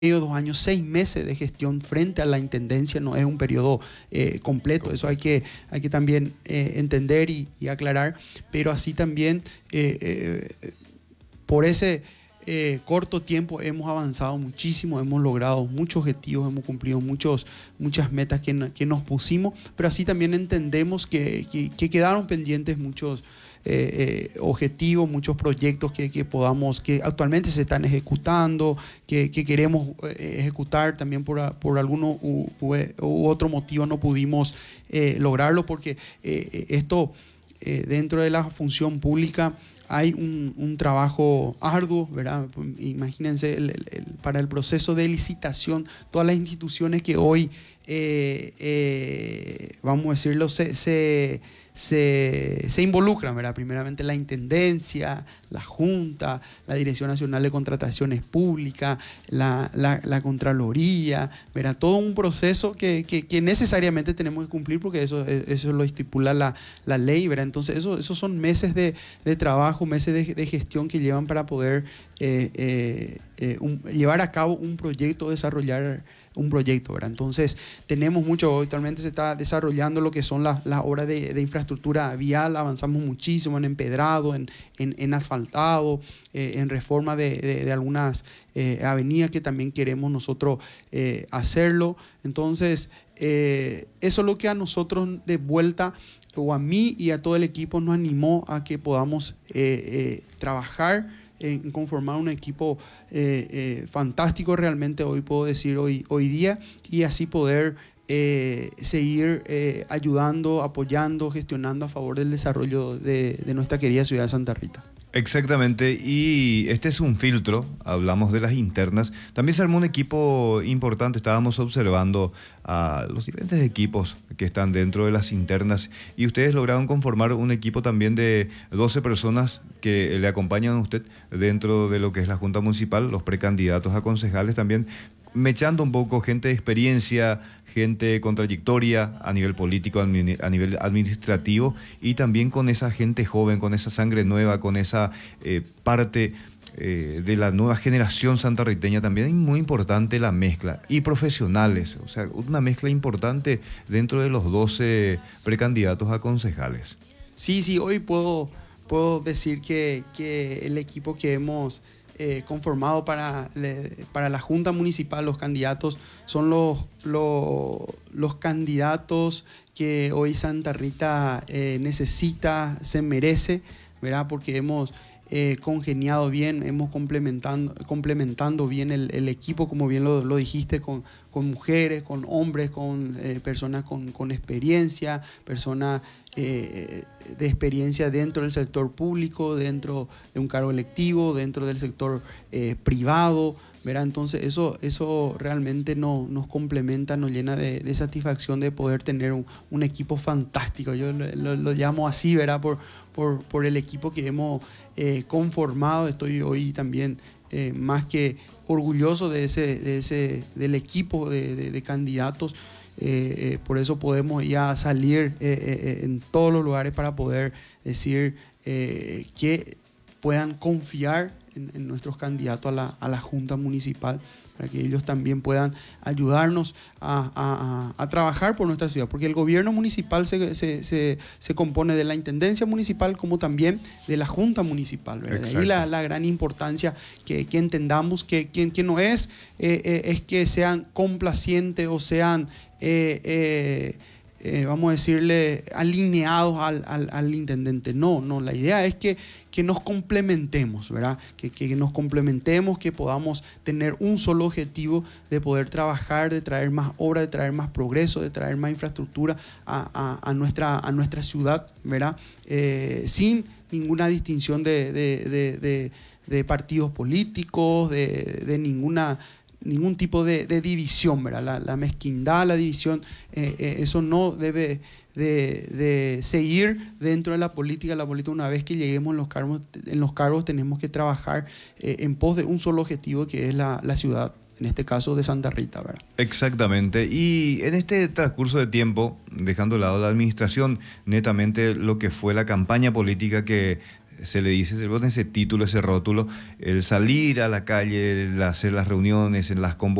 2 años, 6 meses de gestión frente a la intendencia, no es un periodo completo. Eso hay que también entender y aclarar, pero así también por ese corto tiempo hemos avanzado muchísimo, hemos logrado muchos objetivos, hemos cumplido muchas metas que nos pusimos, pero así también entendemos que quedaron pendientes muchos objetivos, muchos proyectos que actualmente se están ejecutando, que queremos ejecutar también por alguno u otro motivo no pudimos lograrlo, porque esto dentro de la función pública hay un trabajo arduo, ¿verdad? Imagínense para el proceso de licitación, todas las instituciones que hoy, vamos a decirlo, se involucran, ¿verdad? Primeramente la Intendencia, la Junta, la Dirección Nacional de Contrataciones Públicas, la Contraloría, ¿verdad? Todo un proceso que necesariamente tenemos que cumplir porque eso lo estipula la ley, ¿verdad? Entonces esos son meses de trabajo, meses de gestión que llevan para poder llevar a cabo un proyecto, desarrollar un proyecto, ¿verdad? Entonces tenemos mucho, actualmente se está desarrollando lo que son las obras de infraestructura vial, avanzamos muchísimo en empedrado, en asfaltado, en reforma de algunas avenidas que también queremos nosotros hacerlo. Entonces eso es lo que a nosotros de vuelta, o a mí y a todo el equipo, nos animó a que podamos trabajar en conformar un equipo fantástico realmente, hoy puedo decir hoy día, y así poder seguir ayudando, apoyando, gestionando a favor del desarrollo de nuestra querida ciudad de Santa Rita. Exactamente, y este es un filtro, hablamos de las internas. También se armó un equipo importante, estábamos observando a los diferentes equipos que están dentro de las internas y ustedes lograron conformar un equipo también de 12 personas que le acompañan a usted dentro de lo que es la Junta Municipal, los precandidatos a concejales también, mechando un poco gente de experiencia, gente con trayectoria a nivel político, a nivel administrativo, y también con esa gente joven, con esa sangre nueva, con esa parte de la nueva generación santarriteña. También es muy importante la mezcla, y profesionales, o sea, una mezcla importante dentro de los 12 precandidatos a concejales. Sí, hoy puedo decir que el equipo que hemos conformado para la Junta Municipal, los candidatos, son los candidatos que hoy Santa Rita necesita, se merece, ¿verdad? Porque hemos congeniado bien, hemos complementando bien el equipo, como bien lo dijiste, con mujeres, con hombres, con personas con experiencia, personas de experiencia dentro del sector público, dentro de un cargo electivo, dentro del sector privado, ¿verdad? Entonces eso realmente nos complementa, nos llena de satisfacción de poder tener un equipo fantástico. Yo lo llamo así, ¿verdad? Por el equipo que hemos conformado. Estoy hoy también más que orgulloso del equipo de candidatos. Por eso podemos ya salir en todos los lugares para poder decir que puedan confiar en nuestros candidatos a la Junta Municipal, para que ellos también puedan ayudarnos a trabajar por nuestra ciudad, porque el gobierno municipal se compone de la Intendencia Municipal como también de la Junta Municipal, ¿verdad? De ahí la gran importancia que entendamos que no es que sean complacientes o sean vamos a decirle, alineados al intendente. No, la idea es que nos complementemos, ¿verdad? Que nos complementemos, que podamos tener un solo objetivo de poder trabajar, de traer más obra, de traer más progreso, de traer más infraestructura a nuestra ciudad, ¿verdad? Sin ninguna distinción de partidos políticos, de ningún tipo de división, ¿verdad? La mezquindad, la división, eso no debe de seguir dentro de la política. La política, una vez que lleguemos en los cargos tenemos que trabajar en pos de un solo objetivo, que es la ciudad, en este caso de Santa Rita, ¿verdad? Exactamente. Y en este transcurso de tiempo, dejando de lado la administración, netamente lo que fue la campaña política que se le dice, se pone ese título, ese rótulo, el salir a la calle, el hacer las reuniones, en las convocatorias,